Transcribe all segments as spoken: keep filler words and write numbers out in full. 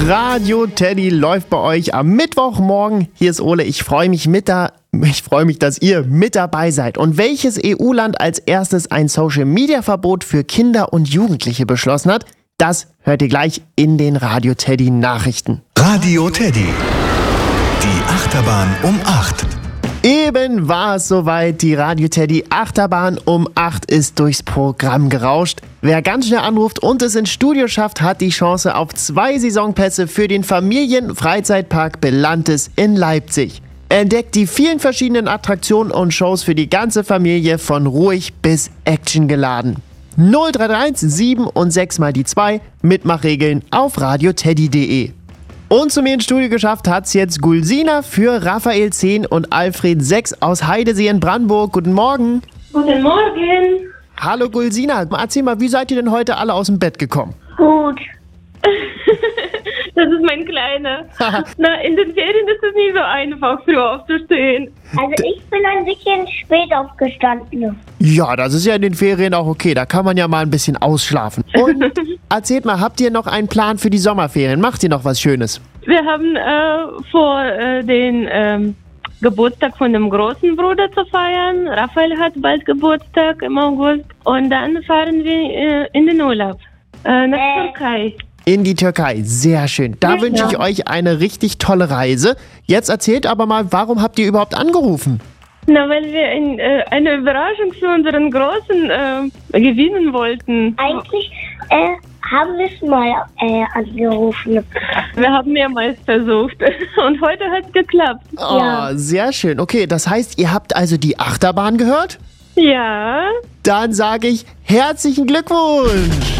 Radio Teddy läuft bei euch am Mittwochmorgen. Hier ist Ole. Ich freue mich mit da, ich freue mich, dass ihr mit dabei seid. Und welches E U-Land als erstes ein Social-Media-Verbot für Kinder und Jugendliche beschlossen hat, das hört ihr gleich in den Radio Teddy Nachrichten. Radio Teddy. Die Achterbahn um acht. Eben war es soweit, die Radio Teddy Achterbahn um acht ist durchs Programm gerauscht. Wer ganz schnell anruft und es ins Studio schafft, hat die Chance auf zwei Saisonpässe für den Familienfreizeitpark Belantes in Leipzig. Entdeckt die vielen verschiedenen Attraktionen und Shows für die ganze Familie von ruhig bis actiongeladen. null drei drei eins sieben und sechs mal die zwei, Mitmachregeln auf radioteddy punkt de. Und zu mir ins Studio geschafft hat's jetzt Gulsina für Raphael zehn und Alfred sechs aus Heidesee in Brandenburg. Guten Morgen. Guten Morgen. Hallo Gulsina, erzähl mal, wie seid ihr denn heute alle aus dem Bett gekommen? Gut. Das ist mein Kleiner. Na, in den Ferien ist es nie so einfach, früh aufzustehen. Also ich bin ein bisschen spät aufgestanden. Ja, das ist ja in den Ferien auch okay, da kann man ja mal ein bisschen ausschlafen. Und erzählt mal, habt ihr noch einen Plan für die Sommerferien? Macht ihr noch was Schönes? Wir haben äh, vor, äh, den ähm, Geburtstag von dem großen Bruder zu feiern. Raphael hat bald Geburtstag im August. Und dann fahren wir äh, in den Urlaub äh, nach Äh. Türkei. In die Türkei, sehr schön. Da Ja. wünsche ich euch eine richtig tolle Reise. Jetzt erzählt aber mal, warum habt ihr überhaupt angerufen? Na, weil wir ein, äh, eine Überraschung für unseren Großen äh, gewinnen wollten. Eigentlich äh, haben wir es mal äh, angerufen. Wir haben mehrmals versucht und heute hat es geklappt. Oh, Ja. sehr schön. Okay, das heißt, ihr habt also die Achterbahn gehört? Ja. Dann sage ich herzlichen Glückwunsch!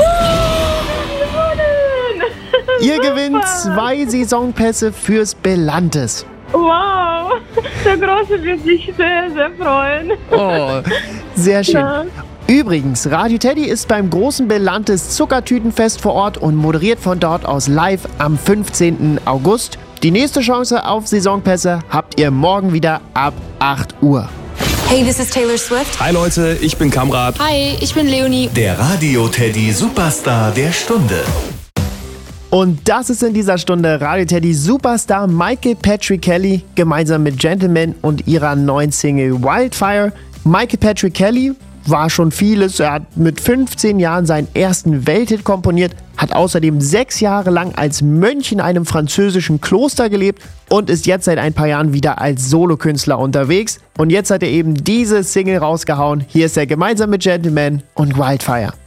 Ihr gewinnt zwei Saisonpässe fürs Belantes. Wow, der Große wird sich sehr, sehr freuen. Oh, sehr schön. Ja. Übrigens, Radio Teddy ist beim großen Belantes Zuckertütenfest vor Ort und moderiert von dort aus live am fünfzehnten August. Die nächste Chance auf Saisonpässe habt ihr morgen wieder ab acht Uhr. Hey, this is Taylor Swift. Hi Leute, ich bin Kamrat. Hi, ich bin Leonie. Der Radio Teddy Superstar der Stunde. Und das ist in dieser Stunde Radio Teddy Superstar Michael Patrick Kelly gemeinsam mit Gentleman und ihrer neuen Single Wildfire. Michael Patrick Kelly war schon vieles. Er hat mit fünfzehn Jahren seinen ersten Welthit komponiert, hat außerdem sechs Jahre lang als Mönch in einem französischen Kloster gelebt und ist jetzt seit ein paar Jahren wieder als Solokünstler unterwegs. Und jetzt hat er eben diese Single rausgehauen. Hier ist er gemeinsam mit Gentleman und Wildfire.